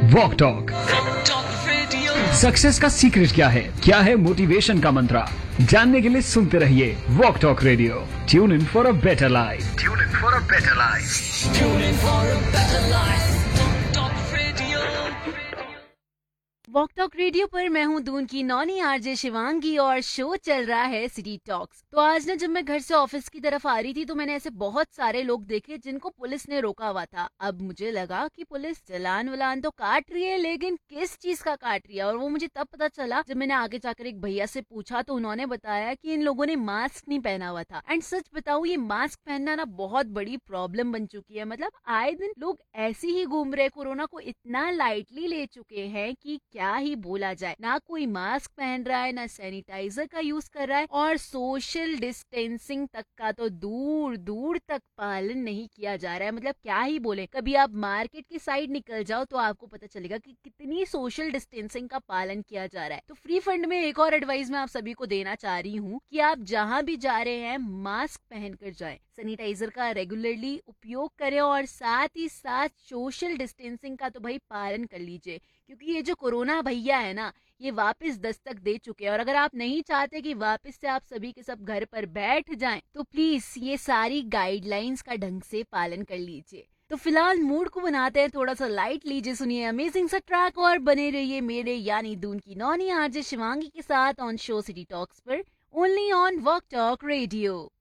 Walk talk. Success का secret क्या है मोटिवेशन का मंत्र, जानने के लिए सुनते रहिए walk talk radio. Tune in for a better life. Walk talk radio पर मैं हूँ दून की नौनी आरजे शिवांगी और शो चल रहा है सिटी टॉक्स। तो आज ना जब मैं घर से ऑफिस की तरफ आ रही थी तो मैंने ऐसे बहुत सारे लोग देखे जिनको पुलिस ने रोका हुआ था। अब मुझे लगा कि पुलिस चलान वलान तो काट रही है, लेकिन किस चीज का काट रही है, और वो मुझे तब पता चला जब मैंने आगे जाकर एक भैया से पूछा तो उन्होंने बताया कि इन लोगों ने मास्क नहीं पहना हुआ था। एंड सच बताऊं, ये मास्क पहनना ना बहुत बड़ी प्रॉब्लम बन चुकी है। मतलब आए दिन लोग ऐसे ही घूम रहे, कोरोना को इतना लाइटली ले चुके हैं कि क्या ही बोला जाए। ना कोई मास्क पहन रहा है, ना सैनिटाइजर का यूज कर रहा है, और सोशल डिस्टेंसिंग तक का तो दूर दूर तक पालन नहीं किया जा रहा है। मतलब क्या ही बोले, कभी आप मार्केट की साइड निकल जाओ तो आपको पता चलेगा कि कितनी सोशल डिस्टेंसिंग का पालन किया जा रहा है। तो फ्री फंड में एक और एडवाइस मैं आप सभी को देना चाह रही हूँ कि आप जहाँ भी जा रहे हैं मास्क पहन कर जाएं, सैनिटाइजर का रेगुलरली उपयोग करें, और साथ ही साथ सोशल डिस्टेंसिंग का तो भाई पालन कर लीजिए, क्योंकि ये जो कोरोना भैया है ना, ये वापस दस्तक दे चुके हैं। और अगर आप नहीं चाहते कि वापस से आप सभी के सब घर पर बैठ जाएं, तो प्लीज ये सारी गाइडलाइंस का ढंग से पालन कर लीजिए। तो फिलहाल मूड को बनाते हैं थोड़ा सा लाइट, लीजिए सुनिए अमेजिंग सा ट्रैक और बने रहिए मेरे यानी दून की नौनी आरजे शिवांगी के साथ ऑन शो सिटी टॉक्स पर, only on walk talk radio.